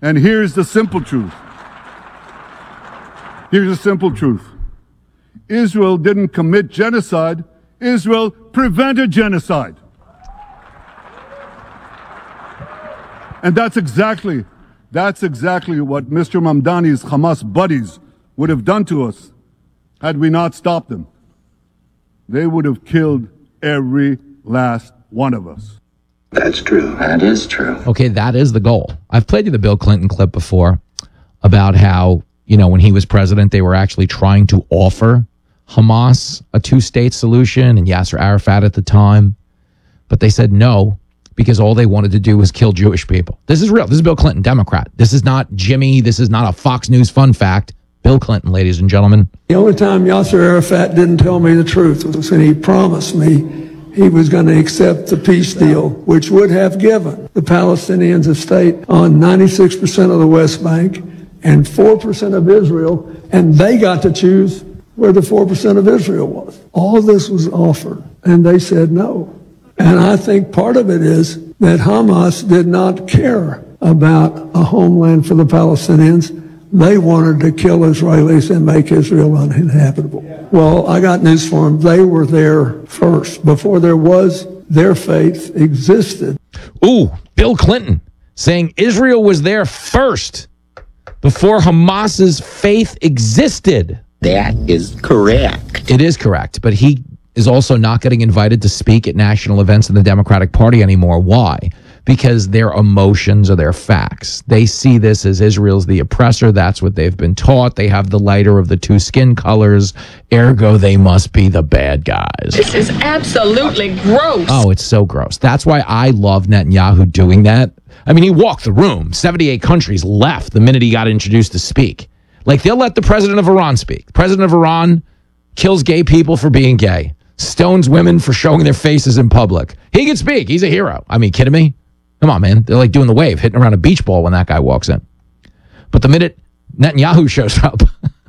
And here's the simple truth. Here's the simple truth. Israel didn't commit genocide. Israel prevented genocide. And that's exactly what Mr. Mamdani's Hamas buddies would have done to us had we not stopped them. They would have killed every last one of us. That's true. That is true. Okay, that is the goal. I've played you the Bill Clinton clip before about how, when he was president, they were actually trying to offer Hamas a two-state solution and Yasser Arafat at the time. But they said no, because all they wanted to do was kill Jewish people. This is real. This is Bill Clinton, Democrat. This is not Jimmy. This is not a Fox News fun fact. Bill Clinton, ladies and gentlemen. The only time Yasser Arafat didn't tell me the truth was when he promised me he was going to accept the peace deal, which would have given the Palestinians a state on 96% of the West Bank and 4% of Israel, and they got to choose where the 4% of Israel was. All this was offered, and they said no. And I think part of it is that Hamas did not care about a homeland for the Palestinians. They wanted to kill Israelis and make Israel uninhabitable. Well, I got news for them. They were there first. Before there was, their faith existed. Ooh, Bill Clinton saying Israel was there first before Hamas's faith existed. That is correct. It is correct, but he is also not getting invited to speak at national events in the Democratic Party anymore. Why? Because their emotions are their facts. They see this as Israel's the oppressor. That's what they've been taught. They have the lighter of the two skin colors. Ergo, they must be the bad guys. This is absolutely gross. Oh, it's so gross. That's why I love Netanyahu doing that. I mean, he walked the room. 78 countries left the minute he got introduced to speak. Like, they'll let the president of Iran speak. The president of Iran kills gay people for being gay, stones women for showing their faces in public. He can speak. He's a hero. I mean, kidding me? Come on, man. They're like doing the wave, hitting around a beach ball when that guy walks in. But the minute Netanyahu shows up,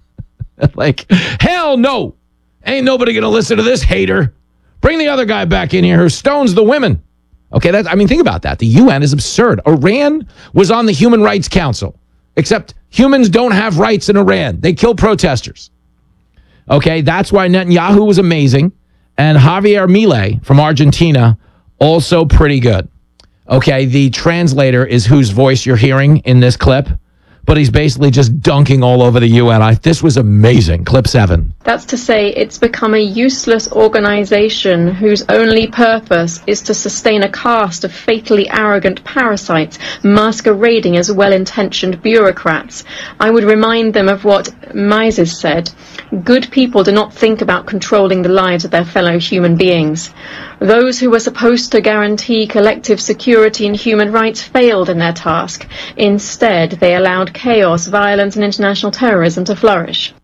like, hell no. Ain't nobody going to listen to this hater. Bring the other guy back in here who stones the women. Okay, think about that. The UN is absurd. Iran was on the Human Rights Council, except humans don't have rights in Iran. They kill protesters. Okay, that's why Netanyahu was amazing. And Javier Milei from Argentina, also pretty good. Okay, the translator is whose voice you're hearing in this clip, but he's basically just dunking all over the UN. This was amazing. Clip 7. That's to say, it's become a useless organization whose only purpose is to sustain a caste of fatally arrogant parasites masquerading as well-intentioned bureaucrats. I would remind them of what Mises said. Good people do not think about controlling the lives of their fellow human beings. Those who were supposed to guarantee collective security and human rights failed in their task. Instead, they allowed chaos, violence, and international terrorism to flourish.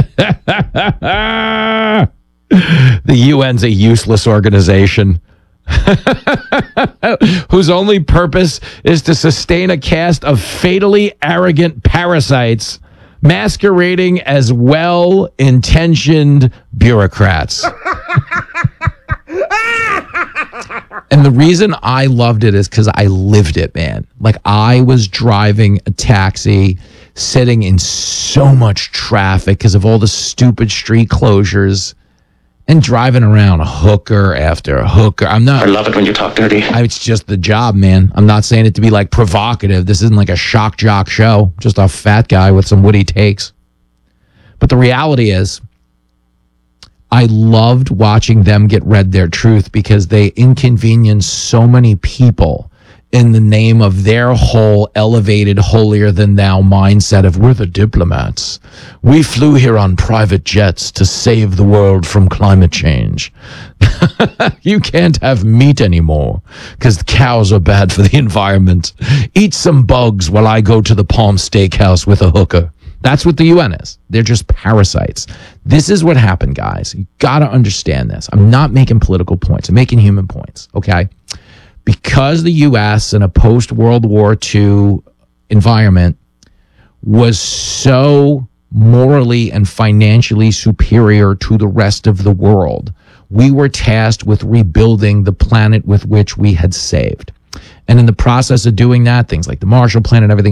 The UN's a useless organization whose only purpose is to sustain a caste of fatally arrogant parasites masquerading as well-intentioned bureaucrats. And the reason I loved it is because I lived it, man. Like, I was driving a taxi, sitting in so much traffic because of all the stupid street closures, and driving around a hooker after a hooker. I love it when you talk dirty. It's just the job, man. I'm not saying it to be like provocative. This isn't like a shock jock show. Just a fat guy with some witty takes. But the reality is, I loved watching them get read their truth because they inconvenience so many people in the name of their whole elevated, holier-than-thou mindset of, we're the diplomats. We flew here on private jets to save the world from climate change. You can't have meat anymore because cows are bad for the environment. Eat some bugs while I go to the Palm Steakhouse with a hooker. That's what the UN is. They're just parasites. This is what happened, guys. You got to understand this. I'm not making political points. I'm making human points, okay? Because the U.S. in a post-World War II environment was so morally and financially superior to the rest of the world, we were tasked with rebuilding the planet with which we had saved. And in the process of doing that, things like the Marshall Plan and everything